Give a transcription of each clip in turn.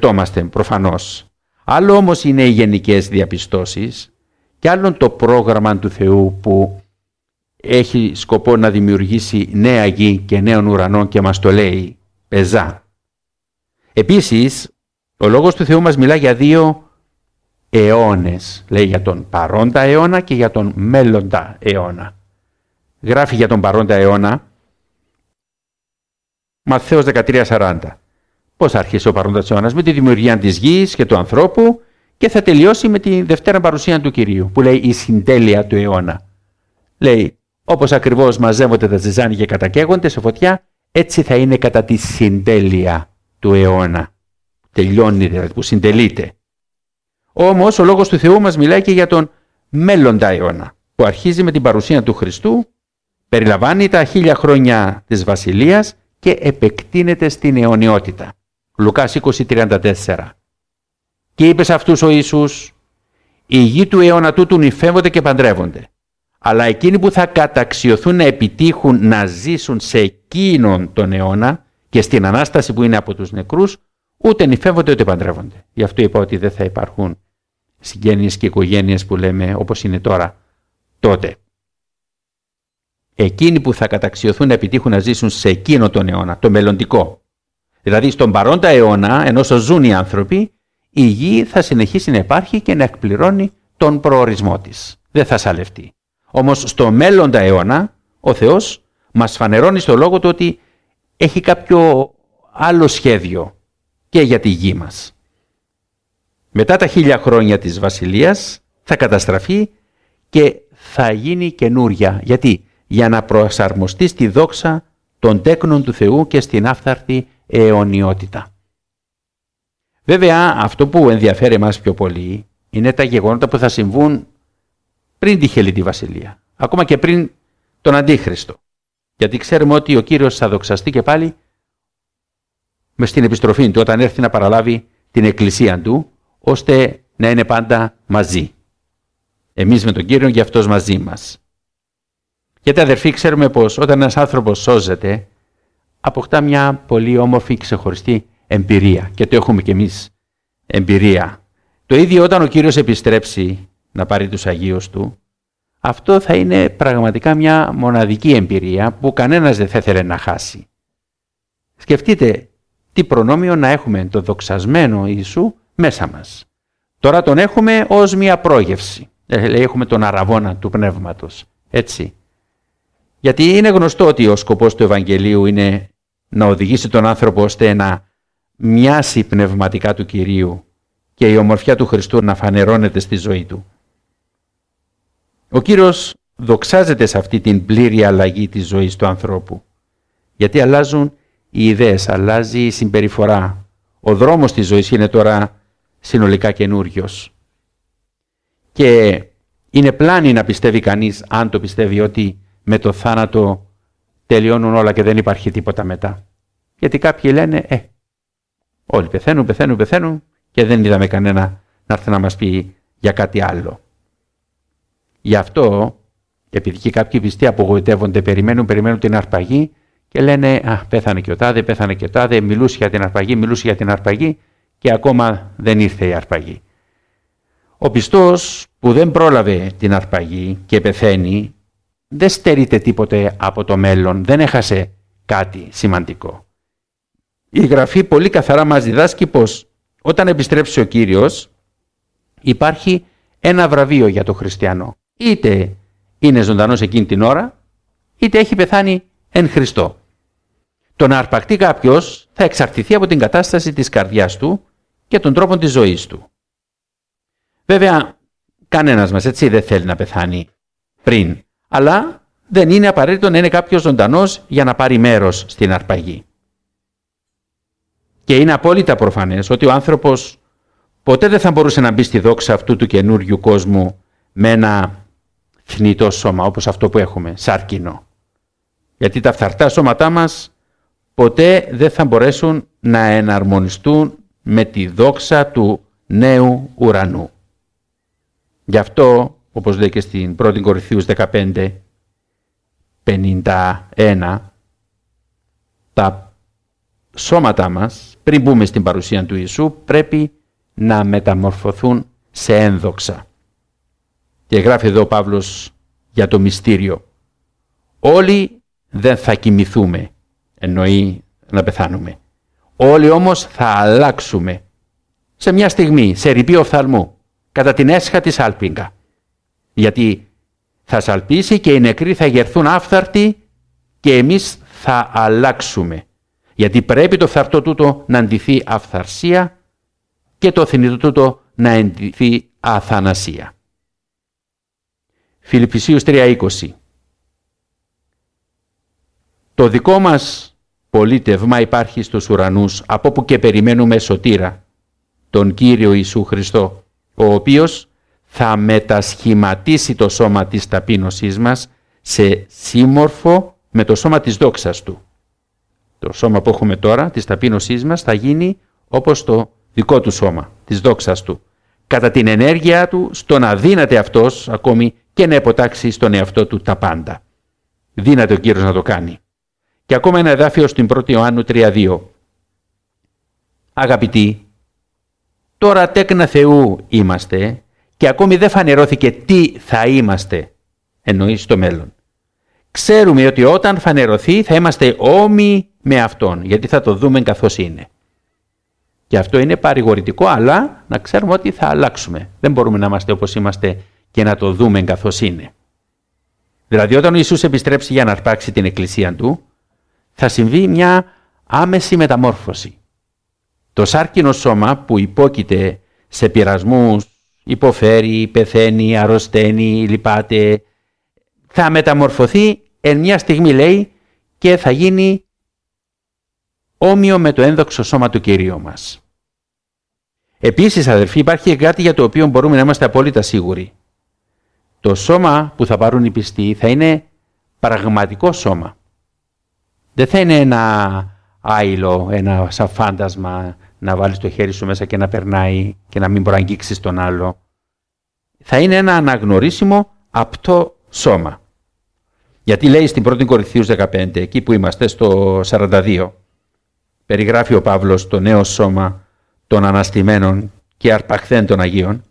σκεφτόμαστε προφανώς. Άλλο όμως είναι οι γενικές διαπιστώσεις και άλλον το πρόγραμμα του Θεού που έχει σκοπό να δημιουργήσει νέα γη και νέον ουρανό και μας το λέει πεζά. Επίσης, ο Λόγος του Θεού μας μιλά για 2 αιώνες. Λέει για τον παρόντα αιώνα και για τον μέλλοντα αιώνα. Γράφει για τον παρόντα αιώνα Ματθαίος 13:40. Πώς θα αρχίσει ο παρόντας αιώνας? Με τη δημιουργία της γης και του ανθρώπου και θα τελειώσει με τη δευτέρα παρουσία του Κυρίου που λέει η συντέλεια του αιώνα. Λέει όπως ακριβώς μαζεύονται τα ζυζάνια και κατακαίγονται σε φωτιά, έτσι θα είναι κατά τη συντέλεια του αιώνα. Τελειώνει δηλαδή, που συντελείται. Όμως ο Λόγος του Θεού μας μιλάει και για τον μέλλοντα αιώνα που αρχίζει με την παρουσία του Χριστού, περιλαμβάνει τα 1000 χρόνια της Βασιλείας και επεκτείνεται στην αιωνιότητα. Λουκάς 20:34. Και είπε σε αυτούς ο Ιησούς, οι γη του αιώνα τούτου νυφεύονται και παντρεύονται, αλλά εκείνοι που θα καταξιωθούν να επιτύχουν να ζήσουν σε εκείνον τον αιώνα και στην Ανάσταση που είναι από τους νεκρούς, ούτε νυφεύονται ούτε παντρεύονται. Γι' αυτό είπα ότι δεν θα υπάρχουν συγγένειες και οικογένειες που λέμε όπως είναι τώρα, τότε. Εκείνοι που θα καταξιωθούν να επιτύχουν να ζήσουν σε εκείνο τον αιώνα, το μελλοντικό. Δηλαδή στον παρόντα αιώνα, ενώ ζουν οι άνθρωποι, η γη θα συνεχίσει να υπάρχει και να εκπληρώνει τον προορισμό της. Δεν θα σαλευτεί. Όμως στο μέλλοντα αιώνα, ο Θεός μας φανερώνει στο λόγο του ότι έχει κάποιο άλλο σχέδιο και για τη γη μας. Μετά τα 1000 χρόνια της Βασιλείας θα καταστραφεί και θα γίνει καινούρια. Γιατί? Για να προσαρμοστεί στη δόξα των τέκνων του Θεού και στην άφθαρτη αιωνιότητα. Βέβαια, αυτό που ενδιαφέρει εμάς πιο πολύ είναι τα γεγονότα που θα συμβούν πριν τη Χελιτή Βασιλεία. Ακόμα και πριν τον Αντίχριστο. Γιατί ξέρουμε ότι ο Κύριος θα δοξαστεί και πάλι μες στην επιστροφή του όταν έρθει να παραλάβει την εκκλησία του, ώστε να είναι πάντα μαζί. Εμείς με τον Κύριο και αυτός μαζί μας. Γιατί αδερφοί, ξέρουμε πως όταν ένας άνθρωπος σώζεται, αποκτά μια πολύ όμορφη ξεχωριστή εμπειρία. Και το έχουμε κι εμείς εμπειρία. Το ίδιο όταν ο Κύριος επιστρέψει να πάρει τους Αγίους του, αυτό θα είναι πραγματικά μια μοναδική εμπειρία που κανένας δεν θα ήθελε να χάσει. Σκεφτείτε τι προνόμιο να έχουμε τον δοξασμένο Ιησού μέσα μας. Τώρα τον έχουμε ως μια πρόγευση. Έχουμε τον αραβώνα του Πνεύματος. Έτσι. Γιατί είναι γνωστό ότι ο σκοπός του Ευαγγελίου είναι να οδηγήσει τον άνθρωπο ώστε να μοιάσει πνευματικά του Κυρίου και η ομορφιά του Χριστού να φανερώνεται στη ζωή του. Ο Κύριος δοξάζεται σε αυτή την πλήρη αλλαγή της ζωής του ανθρώπου. Γιατί αλλάζουν οι ιδέες, αλλάζει η συμπεριφορά. Ο δρόμος της ζωής είναι τώρα συνολικά καινούριος. Και είναι πλάνη να πιστεύει κανείς, αν το πιστεύει, ότι με το θάνατο τελειώνουν όλα και δεν υπάρχει τίποτα μετά. Γιατί κάποιοι λένε, όλοι πεθαίνουν και δεν είδαμε κανένα να έρθει να μας πει για κάτι άλλο. Γι' αυτό, επειδή και κάποιοι πιστοί απογοητεύονται, περιμένουν την αρπαγή και λένε πέθανε και ο τάδε, μιλούσε για την αρπαγή και ακόμα δεν ήρθε η αρπαγή. Ο πιστός που δεν πρόλαβε την αρπαγή και πεθαίνει, δεν στερείται τίποτε από το μέλλον, δεν έχασε κάτι σημαντικό. Η Γραφή πολύ καθαρά μας διδάσκει πως όταν επιστρέψει ο Κύριος υπάρχει ένα βραβείο για τον χριστιανό. Είτε είναι ζωντανός εκείνη την ώρα, είτε έχει πεθάνει εν Χριστώ. Το να αρπακτεί κάποιος θα εξαρτηθεί από την κατάσταση της καρδιάς του και των τρόπων της ζωής του. Βέβαια, κανένας μας έτσι δεν θέλει να πεθάνει πριν, αλλά δεν είναι απαραίτητο να είναι κάποιος ζωντανός για να πάρει μέρος στην αρπαγή. Και είναι απόλυτα προφανές ότι ο άνθρωπος ποτέ δεν θα μπορούσε να μπει στη δόξα αυτού του καινούριου κόσμου με ένα θνητό σώμα όπως αυτό που έχουμε, σάρκινο. Γιατί τα φθαρτά σώματά μας ποτέ δεν θα μπορέσουν να εναρμονιστούν με τη δόξα του νέου ουρανού. Γι' αυτό, όπως λέει και στην 1 Κορινθίους 15:51, τα σώματά μας, πριν μπούμε στην παρουσία του Ιησού, πρέπει να μεταμορφωθούν σε ένδοξα. Και γράφει εδώ ο Παύλος για το μυστήριο. Όλοι δεν θα κοιμηθούμε, εννοεί να πεθάνουμε. Όλοι όμως θα αλλάξουμε σε μια στιγμή, σε ρηπή οφθαλμού, κατά την έσχα της άλπιγγα. Γιατί θα σαλπίσει και οι νεκροί θα γερθούν άφθαρτοι και εμείς θα αλλάξουμε. Γιατί πρέπει το φθαρτό τούτο να ντυθεί αυθαρσία και το θνητό τούτο να ντυθεί αθανασία. Φιλιππισίους 3:20. Το δικό μας πολίτευμα υπάρχει στους ουρανούς, από όπου και περιμένουμε σωτήρα, τον Κύριο Ιησού Χριστό, ο οποίος θα μετασχηματίσει το σώμα της ταπείνωσής μας σε σύμμορφο με το σώμα της δόξας Του. Το σώμα που έχουμε τώρα, της ταπείνωσής μας, θα γίνει όπως το δικό Του σώμα, της δόξας Του. Κατά την ενέργεια Του, στο να δύναται Αυτός ακόμη και να υποτάξει στον εαυτό Του τα πάντα. Δύναται ο Κύριος να το κάνει. Και ακόμα ένα εδάφιο στην 1η Ιωάννου 3:2. Αγαπητοί, τώρα τέκνα Θεού είμαστε και ακόμη δεν φανερώθηκε τι θα είμαστε, εννοεί στο μέλλον. Ξέρουμε ότι όταν φανερωθεί θα είμαστε όμοιοι με Αυτόν, γιατί θα το δούμε καθώς είναι. Και αυτό είναι παρηγορητικό, αλλά να ξέρουμε ότι θα αλλάξουμε. Δεν μπορούμε να είμαστε όπως είμαστε και να το δούμε καθώς είναι. Δηλαδή όταν ο Ιησούς επιστρέψει για να αρπάξει την εκκλησία Του, θα συμβεί μια άμεση μεταμόρφωση. Το σάρκινο σώμα που υπόκειται σε πειρασμούς, υποφέρει, πεθαίνει, αρρωσταίνει, λυπάται, θα μεταμορφωθεί εν μια στιγμή, λέει, και θα γίνει όμοιο με το ένδοξο σώμα του Κυρίου μας. Επίσης, αδελφοί, υπάρχει κάτι για το οποίο μπορούμε να είμαστε απόλυτα σίγουροι. Το σώμα που θα πάρουν οι πιστοί θα είναι πραγματικό σώμα. Δεν θα είναι ένα άειλο, ένα σαν φάντασμα να βάλεις το χέρι σου μέσα και να περνάει και να μην μπορεί να αγγίξεις τον άλλο. Θα είναι ένα αναγνωρίσιμο απτό σώμα. Γιατί λέει στην 1η Κορινθίους 15, εκεί που είμαστε στο 42, περιγράφει ο Παύλος το νέο σώμα των αναστημένων και αρπαχθέν των Αγίων.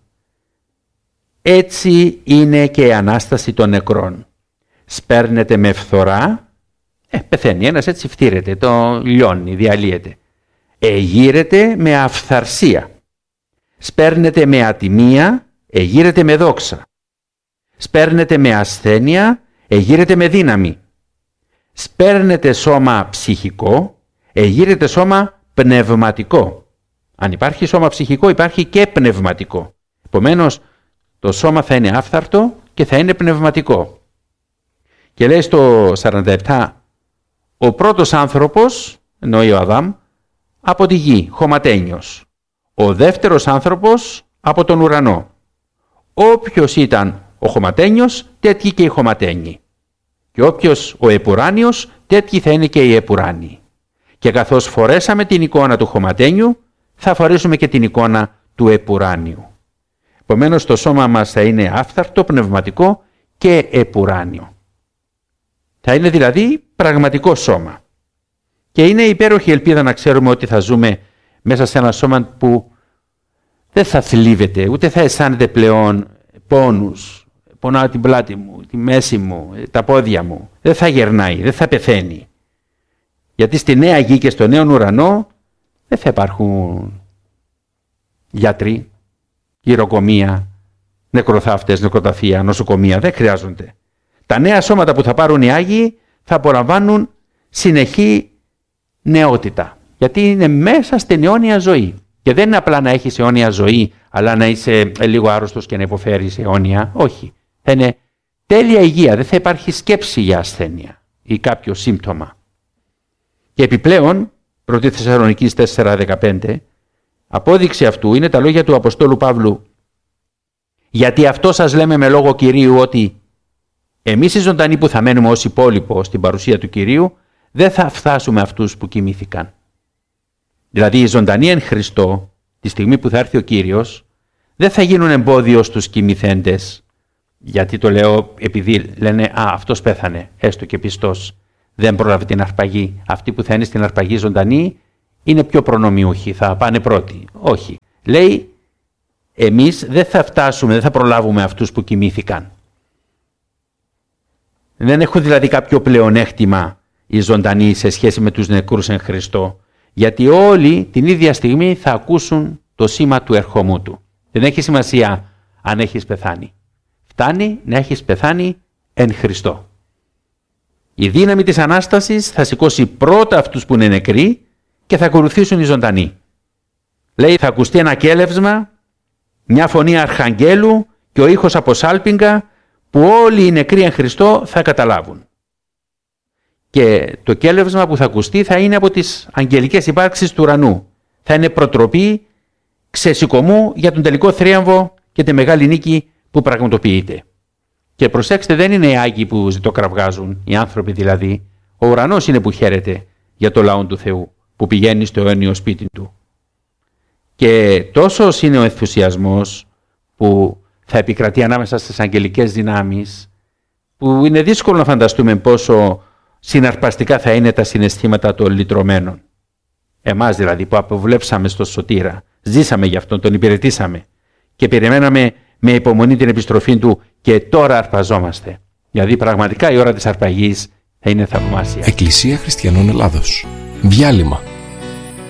Έτσι είναι και η Ανάσταση των νεκρών. Σπέρνεται με φθορά, πεθαίνει ένας, έτσι φτύρεται, το λιώνει, διαλύεται. Εγείρεται με αυθαρσία. Σπέρνεται με ατιμία, εγείρεται με δόξα. Σπέρνεται με ασθένεια, εγείρεται με δύναμη. Σπέρνεται σώμα ψυχικό, εγείρεται σώμα πνευματικό. Αν υπάρχει σώμα ψυχικό, υπάρχει και πνευματικό. Επομένως, το σώμα θα είναι άφθαρτο και θα είναι πνευματικό. Και λέει στο 47, ο πρώτος άνθρωπος, εννοεί ο Αδάμ, από τη γη, χωματένιος. Ο δεύτερος άνθρωπος από τον ουρανό. Όποιος ήταν ο χωματένιος, τέτοιοι και οι χωματένιοι. Και όποιος ο επουράνιος, τέτοιοι θα είναι και οι επουράνιοι. Και καθώς φορέσαμε την εικόνα του χωματένιου, θα φορέσουμε και την εικόνα του επουράνιου. Επομένως, το σώμα μας θα είναι άφθαρτο, πνευματικό και επουράνιο. Θα είναι δηλαδή πραγματικό σώμα. Και είναι υπέροχη ελπίδα να ξέρουμε ότι θα ζούμε μέσα σε ένα σώμα που δεν θα θλίβεται, ούτε θα αισθάνεται πλέον πόνους. Πονάω την πλάτη μου, τη μέση μου, τα πόδια μου. Δεν θα γερνάει, δεν θα πεθαίνει. Γιατί στη νέα γη και στο νέο ουρανό δεν θα υπάρχουν γιατροί, γυροκομεία, νεκροθάφτες, νεκροταφεία, νοσοκομεία. Δεν χρειάζονται. Τα νέα σώματα που θα πάρουν οι Άγιοι θα απολαμβάνουν συνεχή νεότητα. Γιατί είναι μέσα στην αιώνια ζωή. Και δεν είναι απλά να έχεις αιώνια ζωή, αλλά να είσαι λίγο άρρωστος και να υποφέρεις αιώνια. Όχι. Θα είναι τέλεια υγεία. Δεν θα υπάρχει σκέψη για ασθένεια ή κάποιο σύμπτωμα. Και επιπλέον, 1 Θεσσαλονικής 4:15, απόδειξη αυτού είναι τα λόγια του Αποστόλου Παύλου. Γιατί αυτό σας λέμε με λόγο Κυρίου, ότι εμείς οι ζωντανοί που θα μένουμε ως υπόλοιπο στην παρουσία του Κυρίου, δεν θα φτάσουμε αυτούς που κοιμήθηκαν. Δηλαδή οι ζωντανοί εν Χριστώ, τη στιγμή που θα έρθει ο Κύριος, δεν θα γίνουν εμπόδιο στους κοιμηθέντες. Γιατί το λέω επειδή λένε αυτός πέθανε, έστω και πιστός, δεν πρόλαβε την αρπαγή. Αυτοί που θα είναι στην αρπαγή ζωντανοί είναι πιο προνομιούχοι, θα πάνε πρώτοι. Όχι. Λέει, εμείς δεν θα φτάσουμε, δεν θα προλάβουμε αυτούς που κοιμήθηκαν. Δεν έχουν δηλαδή κάποιο πλεονέκτημα οι ζωντανοί σε σχέση με τους νεκρούς εν Χριστώ, γιατί όλοι την ίδια στιγμή θα ακούσουν το σήμα του ερχομού του. Δεν έχει σημασία αν έχεις πεθάνει. Φτάνει να έχεις πεθάνει εν Χριστώ. Η δύναμη της Ανάστασης θα σηκώσει πρώτα αυτούς που είναι νεκροί και θα ακολουθήσουν οι ζωντανοί. Λέει, θα ακουστεί ένα κέλευσμα, μια φωνή αρχαγγέλου και ο ήχος από σάλπιγγα που όλοι οι νεκροί εν Χριστώ θα καταλάβουν. Και το κέλευσμα που θα ακουστεί θα είναι από τις αγγελικές υπάρξεις του ουρανού. Θα είναι προτροπή ξεσηκωμού για τον τελικό θρίαμβο και τη μεγάλη νίκη που πραγματοποιείται. Και προσέξτε, δεν είναι οι Άγιοι που ζητοκραυγάζουν, οι άνθρωποι δηλαδή. Ο ουρανός είναι που χαίρεται για το λαό του Θεού, που πηγαίνει στο αιώνιο σπίτι του. Και τόσος είναι ο ενθουσιασμός που θα επικρατεί ανάμεσα στις αγγελικές δυνάμεις, που είναι δύσκολο να φανταστούμε πόσο συναρπαστικά θα είναι τα συναισθήματα των λυτρωμένων. Εμάς δηλαδή που αποβλέψαμε στο Σωτήρα, ζήσαμε γι' αυτόν, τον υπηρετήσαμε και περιμέναμε με υπομονή την επιστροφή του και τώρα αρπαζόμαστε. Δηλαδή πραγματικά η ώρα της αρπαγής θα είναι θαυμάσια. Εκκλησία Χριστιανών Ελλάδος. Διάλειμμα.